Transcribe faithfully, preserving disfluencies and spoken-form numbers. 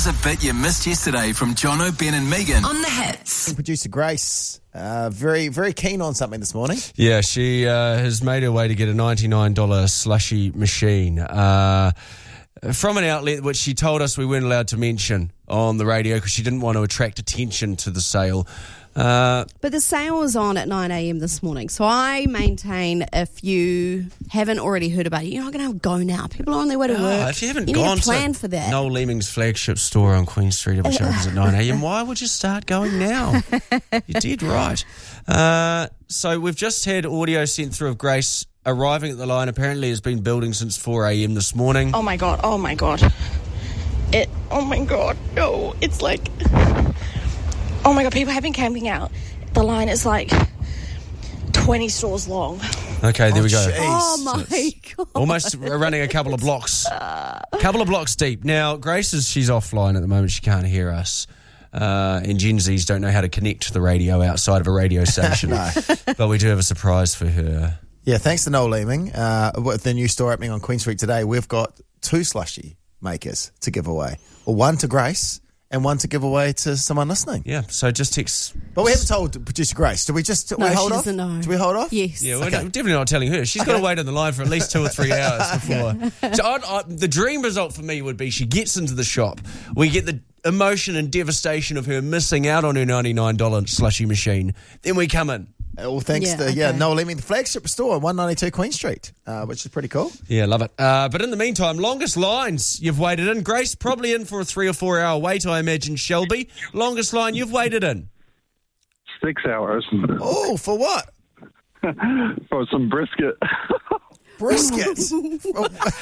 Here's a bit you missed yesterday from Jono, Ben and Megan on The Hits. Producer Grace, uh, very, very keen on something this morning. Yeah, she uh, has made her way to get a ninety-nine dollars slushy machine uh, from an outlet which she told us we weren't allowed to mention on the radio because she didn't want to attract attention to the sale. Uh, but the sale was on at nine a.m. this morning, so I maintain if you haven't already heard about it, you're not going to go now. People are on their way to oh, work. If you haven't you gone need to plan to for that. Noel Leeming's flagship store on Queen Street, which opens at nine a.m, why would you start going now? You did right. Uh, so we've just had audio sent through of Grace arriving at the line. Apparently has been building since four a.m. this morning. Oh my god, oh my god. It, oh my god, no, it's like... Oh my god, people have been camping out. The line is like twenty stores long. Okay, there oh, we go. Geez. Oh my god. Almost running a couple of blocks. A couple of blocks deep. Now, Grace is, she's offline at the moment. She can't hear us. Uh, and Gen Zs don't know how to connect to the radio outside of a radio station. No. But we do have a surprise for her. Yeah, thanks to Noel Leeming. Uh, with the new store opening on Queen Street today, we've got two slushy makers to give away. Well, one to Grace and one to give away to someone listening. Yeah, so just text... But we haven't told producer Grace. Do we just do No, we hold she off? doesn't know. Do we hold off? Yes. Yeah, we're Okay. definitely not telling her. She's got to wait on the line for at least two or three hours before. So I'd, I, the dream result for me would be she gets into the shop. We get the emotion and devastation of her missing out on her ninety-nine dollars slushy machine. Then we come in. Uh, Well, thanks Yeah, to yeah okay. Noel Leeming, the flagship store on one ninety-two Queen Street, uh, which is pretty cool. Yeah, love it. Uh, but in the meantime, longest lines you've waited in. Grace, probably in for a three or four hour wait, I imagine, Shelby. Longest line you've waited in. Six hours Oh, for what? for some brisket. Brisket. Oh,